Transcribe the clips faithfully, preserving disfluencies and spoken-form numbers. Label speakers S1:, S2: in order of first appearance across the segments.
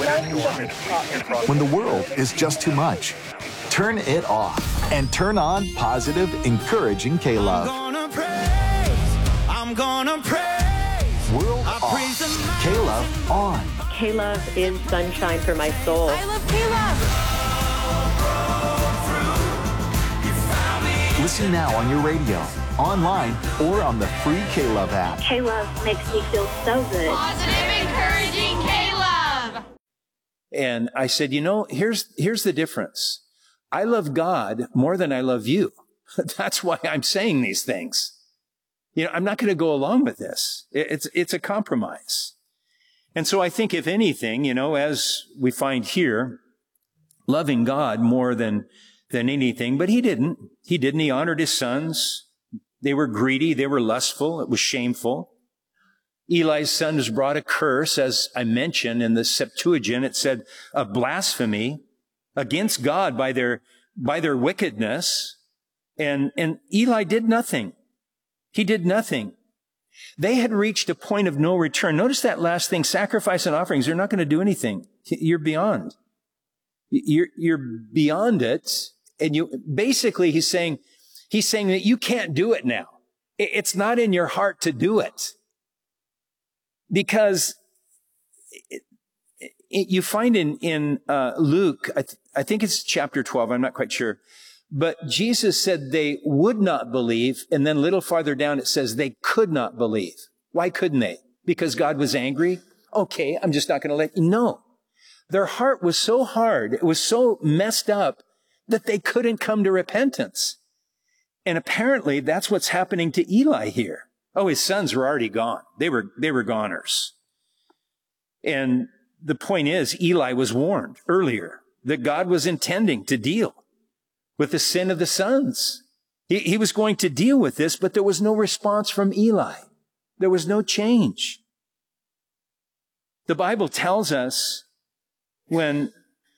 S1: When the world is just too much, turn it off and turn on positive, encouraging K-Love.
S2: I'm gonna praise, I'm gonna praise.
S1: World off, K-Love on.
S3: K-Love is sunshine for my soul.
S4: I love K-Love.
S1: Listen now on your radio, online, or on the free K-Love app.
S5: K-Love makes me feel so good.
S4: Positive, encouraging K-Love.
S6: And I said, you know, here's, here's the difference. I love God more than I love you. That's why I'm saying these things. You know, I'm not going to go along with this. It's, it's a compromise. And so I think if anything, you know, as we find here, loving God more than, than anything, but he didn't. He didn't. He honored his sons. They were greedy. They were lustful. It was shameful. Eli's sons brought a curse, as I mentioned in the Septuagint. It said a blasphemy against God by their, by their wickedness. And, and Eli did nothing. He did nothing. They had reached a point of no return. Notice that last thing, sacrifice and offerings. They're not going to do anything. You're beyond. You're, you're beyond it. And you, basically he's saying, he's saying that you can't do it now. It's not in your heart to do it. Because it, it, you find in, in, uh, Luke, I, th- I think it's chapter twelve, I'm not quite sure. But Jesus said they would not believe. And then a little farther down, it says they could not believe. Why couldn't they? Because God was angry? Okay, I'm just not going to let you know. Their heart was so hard. It was so messed up that they couldn't come to repentance. And apparently that's what's happening to Eli here. Oh, his sons were already gone. They were, they were goners. And the point is, Eli was warned earlier that God was intending to deal with the sin of the sons. He, he was going to deal with this, but there was no response from Eli. There was no change. The Bible tells us when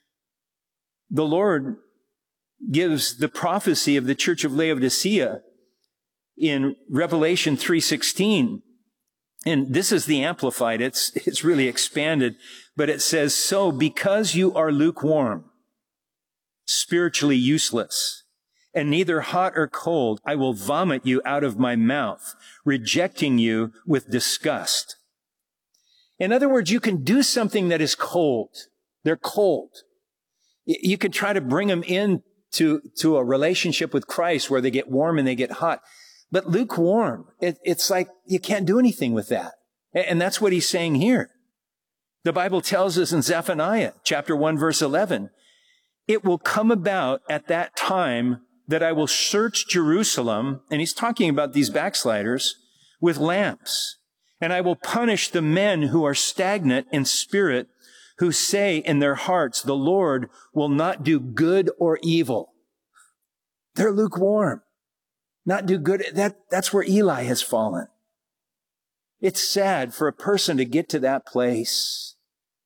S6: the Lord gives the prophecy of the church of Laodicea in Revelation three sixteen, and this is the Amplified, it's, it's really expanded, but it says, so because you are lukewarm, spiritually useless, and neither hot or cold, I will vomit you out of my mouth, rejecting you with disgust. In other words, you can do something that is cold. They're cold. You can try to bring them in to, to a relationship with Christ where they get warm and they get hot. But lukewarm, it, it's like you can't do anything with that. And that's what he's saying here. The Bible tells us in Zephaniah chapter one, verse eleven, it will come about at that time that I will search Jerusalem, and he's talking about these backsliders, with lamps. And I will punish the men who are stagnant in spirit, who say in their hearts, the Lord will not do good or evil. They're lukewarm. Not do good. That, that's where Eli has fallen. It's sad for a person to get to that place.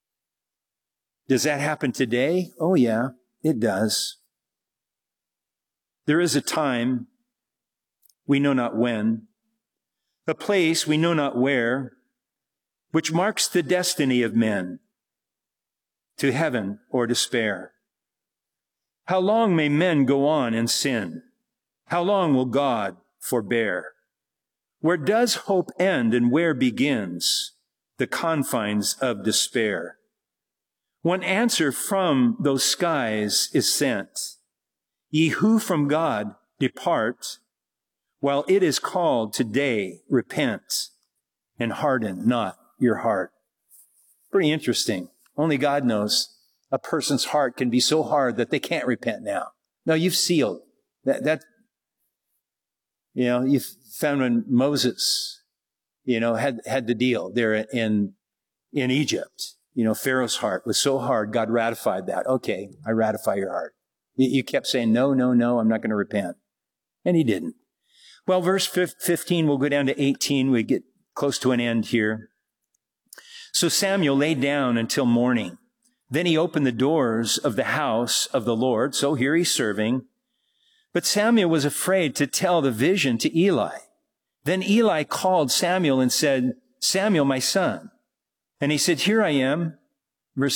S6: Does that happen today? Oh yeah, it does. There is a time, we know not when, a place we know not where, which marks the destiny of men to heaven or despair. How long may men go on in sin? How long will God forbear? Where does hope end and where begins the confines of despair? One answer from those skies is sent. Ye who from God depart, while it is called today, repent and harden not your heart. Pretty interesting. Only God knows a person's heart can be so hard that they can't repent now. No, you've sealed. That, that, you know, you found when Moses, you know, had, had the deal there in, in Egypt. You know, Pharaoh's heart was so hard, God ratified that. Okay, I ratify your heart. You, you kept saying, no, no, no, I'm not going to repent. And he didn't. Well, verse fifteen, we'll go down to eighteen. We get close to an end here. So Samuel lay down until morning. Then he opened the doors of the house of the Lord. So here he's serving. But Samuel was afraid to tell the vision to Eli. Then Eli called Samuel and said, Samuel, my son. And he said, here I am.